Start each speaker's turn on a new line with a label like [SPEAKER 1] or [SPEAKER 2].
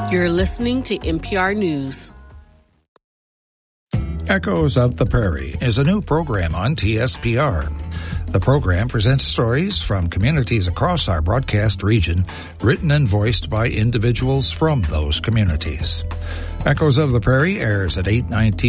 [SPEAKER 1] You're listening to NPR News.
[SPEAKER 2] Echoes of the Prairie is a new program on TSPR. The program presents stories from communities across our broadcast region, written and voiced by individuals from those communities. Echoes of the Prairie airs at 8:19